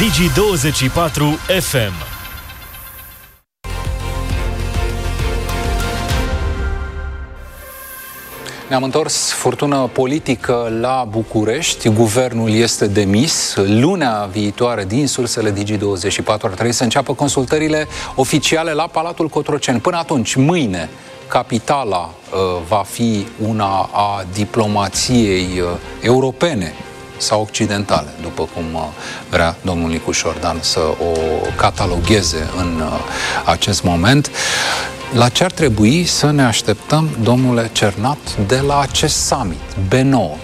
Digi24 FM. Ne-am întors, furtună politică la București, guvernul este demis. Lunea viitoare, din sursele Digi24, ar trebui să înceapă consultările oficiale la Palatul Cotroceni. Până atunci, mâine, capitala va fi una a diplomației europene sau occidentale, după cum vrea domnul Nicu Șordan să o catalogheze în acest moment. La ce ar trebui să ne așteptăm, domnule Cernat, de la acest summit, B9?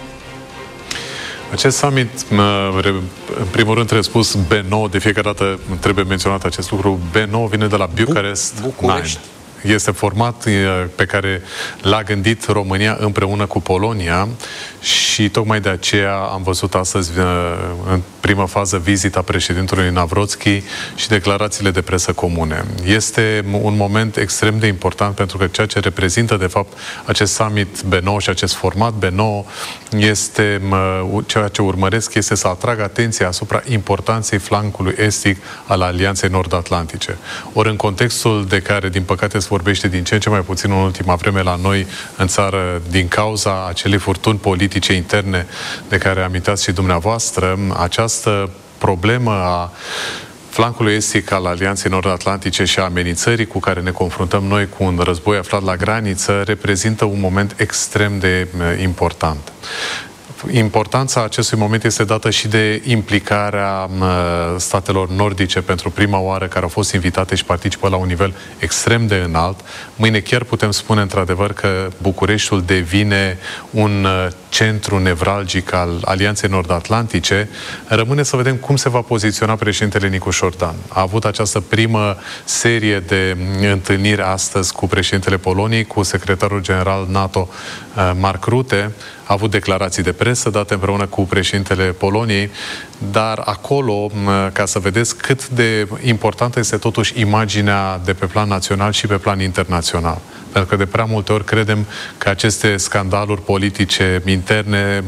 Acest summit, în primul rând trebuie spus B9, de fiecare dată trebuie menționat acest lucru. B9 vine de la Bucharest 9. Este format pe care l-a gândit România împreună cu Polonia și tocmai de aceea am văzut astăzi în prima fază vizita președintelui Navrotski și declarațiile de presă comune. Este un moment extrem de important pentru că ceea ce reprezintă de fapt acest summit B9 și acest format B9 este ceea ce urmăresc este să atragă atenția asupra importanței flancului estic al Alianței Nord-Atlantice. Ori în contextul de care din păcate se vorbește din ce în ce mai puțin în ultima vreme la noi în țară din cauza acelei furtuni politice interne de care amintați și dumneavoastră, această problemă a flancului estic al Alianței Nord-Atlantice și a amenințării cu care ne confruntăm noi cu un război aflat la graniță reprezintă un moment extrem de important. Importanța acestui moment este dată și de implicarea statelor nordice pentru prima oară, care au fost invitate și participă la un nivel extrem de înalt. Mâine chiar putem spune într-adevăr că Bucureștiul devine un centru nevralgic al Alianței Nord-Atlantice. Rămâne să vedem cum se va poziționa președintele Nicu Șordan. A avut această primă serie de întâlniri astăzi cu președintele Poloniei, cu secretarul general NATO Mark Rutte. A avut declarații de presă date împreună cu președintele Poloniei, dar acolo, ca să vedeți cât de importantă este totuși imaginea de pe plan național și pe plan internațional. Pentru că de prea multe ori credem că aceste scandaluri politice interne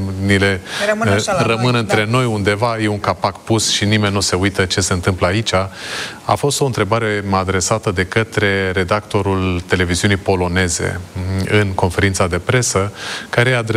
rămân între noi undeva, e un capac pus și nimeni nu se uită ce se întâmplă aici. A fost o întrebare adresată de către redactorul televiziunii poloneze în conferința de presă, care a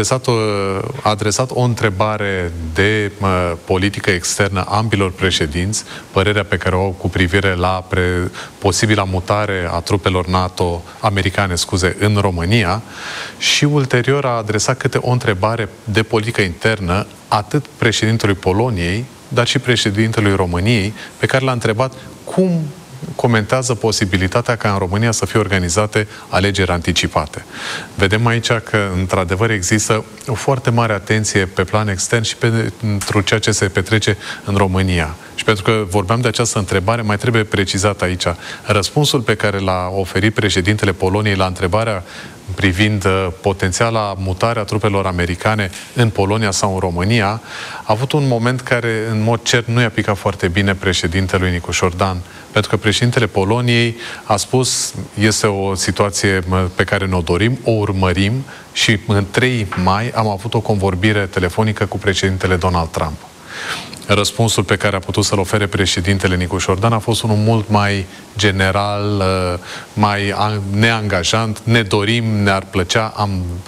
adresat o întrebare de politică externă ambilor președinți, părerea pe care o au cu privire la posibila mutare a trupelor NATO americane, în România, și ulterior a adresat câte o întrebare de politică internă atât președintelui Poloniei, dar și președintelui României, pe care l-a întrebat cum comentează posibilitatea ca în România să fie organizate alegeri anticipate. Vedem aici că, într-adevăr, există o foarte mare atenție pe plan extern și pentru ceea ce se petrece în România. Și pentru că vorbeam de această întrebare, mai trebuie precizat aici. Răspunsul pe care l-a oferit președintele Poloniei la întrebarea privind potențiala mutare a trupelor americane în Polonia sau în România, a avut un moment care, în mod cert, nu i-a picat foarte bine președintelui Nicu Șordan. Pentru că președintele Poloniei a spus, este o situație pe care ne-o dorim, o urmărim și în 3 mai am avut o convorbire telefonică cu președintele Donald Trump. Răspunsul pe care a putut să-l ofere președintele Nicu Șordan a fost unul mult mai general, mai neangajant. Ne dorim, ne-ar plăcea,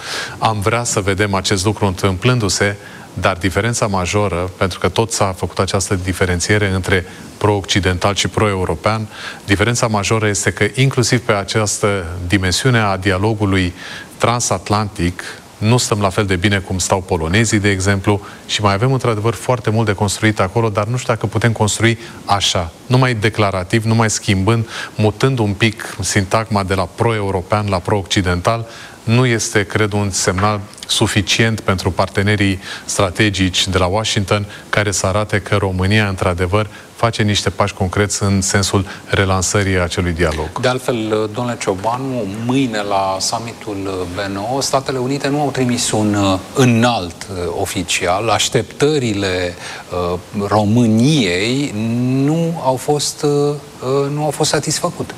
am vrea să vedem acest lucru întâmplându-se, dar diferența majoră, pentru că tot s-a făcut această diferențiere între pro-occidental și pro-european, diferența majoră este că inclusiv pe această dimensiune a dialogului transatlantic, nu stăm la fel de bine cum stau polonezii, de exemplu, și mai avem într-adevăr foarte mult de construit acolo, dar nu știu dacă putem construi așa, numai declarativ, numai schimbând, mutând un pic sintagma de la pro-european la pro-occidental, nu este, cred, un semnal suficient pentru partenerii strategici de la Washington care să arate că România, într-adevăr, face niște pași concreți în sensul relansării acelui dialog. De altfel, domnule Ciobanu, mâine la summitul B9, Statele Unite nu au trimis un înalt oficial. Așteptările României nu au fost satisfăcute.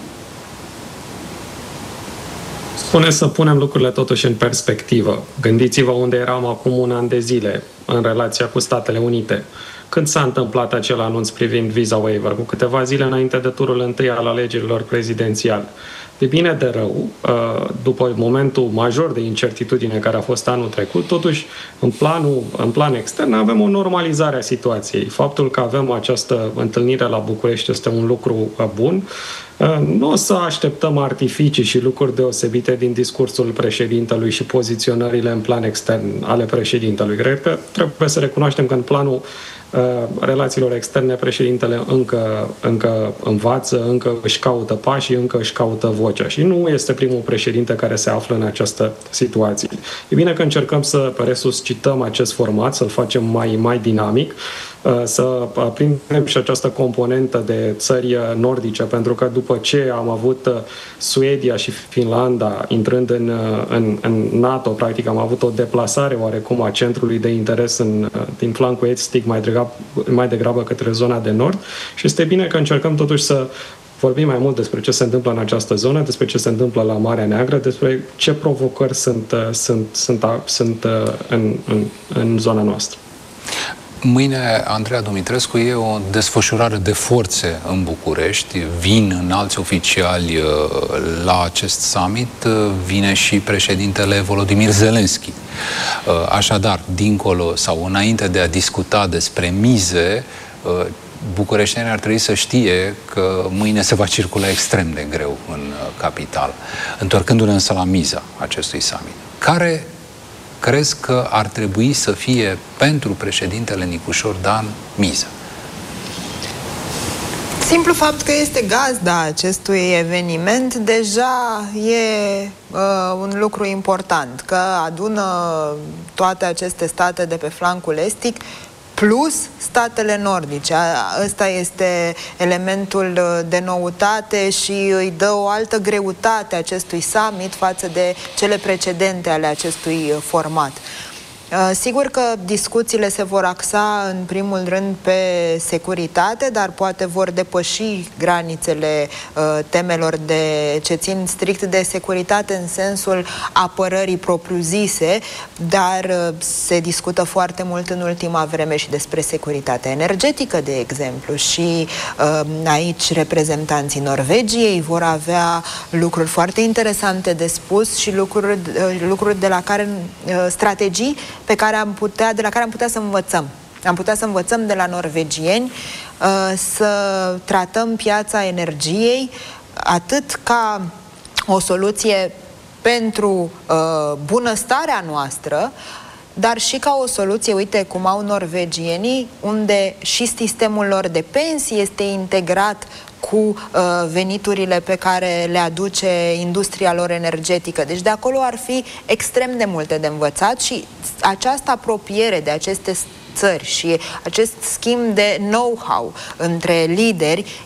Spune să punem lucrurile totuși în perspectivă. Gândiți-vă unde eram acum un an de zile în relația cu Statele Unite. când s-a întâmplat acel anunț privind visa waiver, cu câteva zile înainte de turul întâi al alegerilor prezidențiale. De bine de rău, după momentul major de incertitudine care a fost anul trecut, totuși, în plan extern, avem o normalizare a situației. Faptul că avem această întâlnire la București este un lucru bun. Nu o să așteptăm artificii și lucruri deosebite din discursul președintelui și poziționările în plan extern ale președintelui. Cred că trebuie să recunoaștem că în planul relațiilor externe președintele încă învață, încă își caută pașii, încă își caută vocea și nu este primul președinte care se află în această situație. E bine că încercăm să resuscităm acest format, să-l facem mai dinamic, să prindem și această componentă de țări nordice, pentru că după ce am avut Suedia și Finlanda intrând în NATO, practic am avut o deplasare oarecum a centrului de interes din flancul estic mai degrabă către zona de nord și este bine că încercăm totuși să vorbim mai mult despre ce se întâmplă în această zonă, despre ce se întâmplă la Marea Neagră, despre ce provocări sunt în zona noastră. Mâine, Andreea Dumitrescu, e o desfășurare de forțe în București. Vin înalți oficiali la acest summit, vine și președintele Volodymyr Zelensky. Așadar, dincolo sau înainte de a discuta despre mize, bucureștenii ar trebui să știe că mâine se va circula extrem de greu în capitală. Întorcându-ne însă la miza acestui summit, care crezi că ar trebui să fie pentru președintele Nicușor Dan miza? Simplu fapt că este gazda acestui eveniment deja e un lucru important, că adună toate aceste state de pe flancul estic plus statele nordice. Ăsta este elementul de noutate și îi dă o altă greutate acestui summit față de cele precedente ale acestui format. Sigur că discuțiile se vor axa în primul rând pe securitate, dar poate vor depăși granițele temelor ce țin strict de securitate în sensul apărării propriu-zise, dar se discută foarte mult în ultima vreme și despre securitatea energetică, de exemplu, și aici reprezentanții Norvegiei vor avea lucruri foarte interesante de spus și lucruri de la care strategii de la care am putea să învățăm. Am putea să învățăm de la norvegieni să tratăm piața energiei atât ca o soluție pentru bunăstarea noastră, dar și ca o soluție, uite cum au norvegienii, unde și sistemul lor de pensii este integrat cu veniturile pe care le aduce industria lor energetică. Deci de acolo ar fi extrem de multe de învățat și această apropiere de aceste țări și acest schimb de know-how între lideri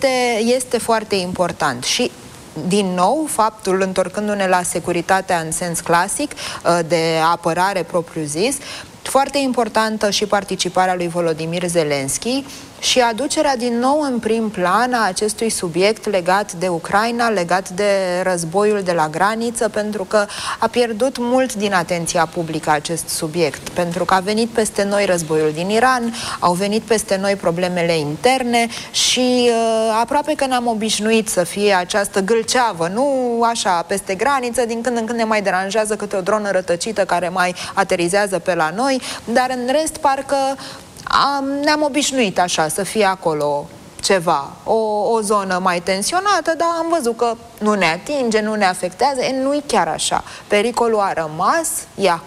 este foarte important. Și din nou, faptul, întorcându-ne la securitatea în sens clasic, de apărare propriu-zis, foarte importantă și participarea lui Volodymyr Zelensky și aducerea din nou în prim plan a acestui subiect legat de Ucraina, legat de războiul de la graniță, pentru că a pierdut mult din atenția publică acest subiect, pentru că a venit peste noi războiul din Iran, au venit peste noi problemele interne și aproape că ne-am obișnuit să fie această gâlceavă, nu așa, peste graniță, din când în când ne mai deranjează câte o dronă rătăcită care mai aterizează pe la noi, dar în rest parcă ne-am obișnuit așa, să fie acolo ceva, o zonă mai tensionată, dar am văzut că nu ne atinge, nu ne afectează, nu-i chiar așa. Pericolul a rămas,